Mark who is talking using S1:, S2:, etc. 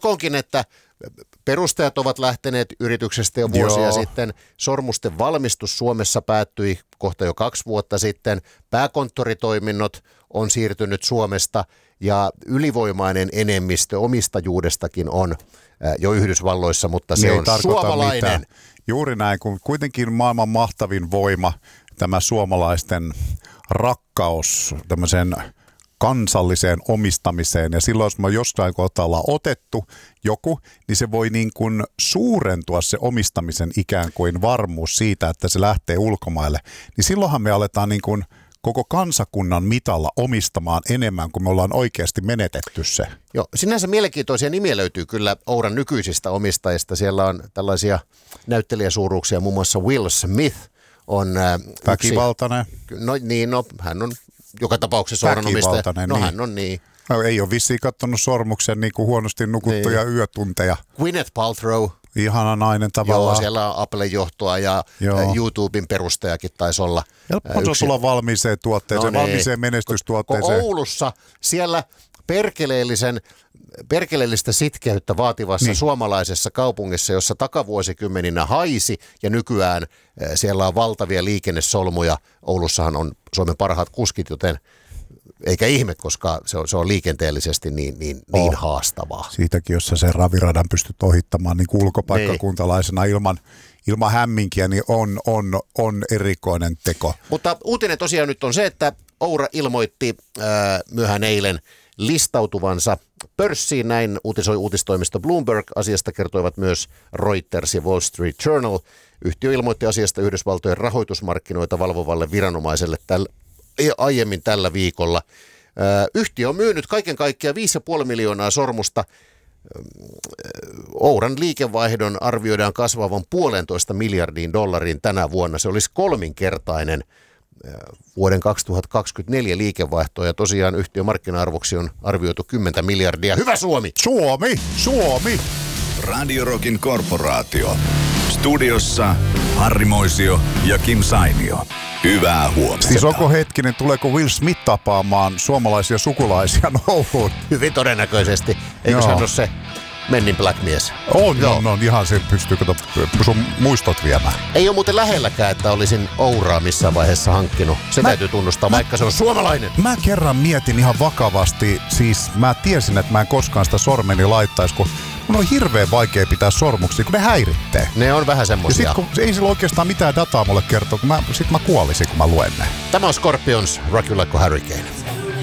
S1: todettakoonkin, että perustajat ovat lähteneet yrityksestä jo vuosia sitten. Sormusten valmistus Suomessa päättyi kohta jo 2 vuotta sitten. Pääkonttoritoiminnot on siirtynyt Suomesta ja ylivoimainen enemmistö omistajuudestakin on jo Yhdysvalloissa, mutta se on suomalainen.
S2: Mitään. Juuri näin, kun kuitenkin maailman mahtavin voima, tämä suomalaisten rakkaus tämmöiseen kansalliseen omistamiseen, ja silloin jos me jostain kohtaa ollaan otettu joku, niin se voi niin kuin suurentua se omistamisen ikään kuin varmuus siitä, että se lähtee ulkomaille, niin silloinhan me aletaan niin kuin koko kansakunnan mitalla omistamaan enemmän, kuin me ollaan oikeasti menetetty se.
S1: Joo, sinänsä mielenkiintoisia nimiä löytyy kyllä Ouran nykyisistä omistajista. Siellä on tällaisia näyttelijäsuuruuksia, muun muassa Will Smith on
S2: väkivaltainen.
S1: Hän on joka tapauksessa Ouran omistaja. No hän on niin.
S2: No, ei ole vissiin kattonut sormuksen niin kuin huonosti nukuttuja yötunteja.
S1: Gwyneth Paltrow.
S2: Ihana nainen tavallaan.
S1: Joo, siellä on Applen johtoa ja YouTuben perustajakin taisi olla.
S2: Helppo se tulla valmiiseen tuotteeseen, valmiiseen menestystuotteeseen.
S1: Oulussa siellä perkeleellistä sitkeyttä vaativassa suomalaisessa kaupungissa, jossa takavuosikymmeninä haisi ja nykyään siellä on valtavia liikennesolmuja. Oulussahan on Suomen parhaat kuskit, joten eikä ihme, koska se on liikenteellisesti niin haastavaa.
S2: Siitäkin, jos sä sen raviradan pystyt ohittamaan niin ulkopaikkakuntalaisena ilman hämminkiä, niin on erikoinen teko.
S1: Mutta uutinen tosiaan nyt on se, että Oura ilmoitti myöhään eilen listautuvansa pörssiin. Näin uutisoi uutistoimisto Bloomberg. Asiasta kertoivat myös Reuters ja Wall Street Journal. Yhtiö ilmoitti asiasta Yhdysvaltojen rahoitusmarkkinoita valvovalle viranomaiselle aiemmin tällä viikolla. Yhtiö on myynyt kaiken kaikkiaan 5,5 miljoonaa sormusta. Ouran liikevaihdon arvioidaan kasvavan $1,5 miljardiin tänä vuonna. Se olisi 3-kertainen vuoden 2024 liikevaihtoa, ja tosiaan yhtiön markkina-arvoksi on arvioitu 10 miljardia. Hyvä Suomi!
S2: Suomi!
S3: Radio Rockin korporaatio. Studiossa Harri Moisio ja Kim Sainio. Hyvää huomenta.
S2: Siis onko hetkinen, tuleeko Will Smith tapaamaan suomalaisia sukulaisia Ouluun?
S1: Hyvin todennäköisesti. Eikö hän ole se Men in Black-mies?
S2: On ihan se pystyy sun muistot viemään.
S1: Ei ole muuten lähelläkään, että olisin Ouraa missään vaiheessa hankkinut. Se täytyy tunnustaa, vaikka se on suomalainen.
S2: Mä kerran mietin ihan vakavasti, siis mä tiesin, että mä en koskaan sitä sormeni laittaisi, kun mun on hirveän vaikea pitää sormuksia, kun ne häiritsee.
S1: Ne on vähän semmosia.
S2: Ja sit kun ei sillä oikeastaan mitään dataa mulle kertoa, kun sit mä kuolisin, kun mä luen ne.
S1: Tämä on Scorpions, Rock You Like a Hurricane.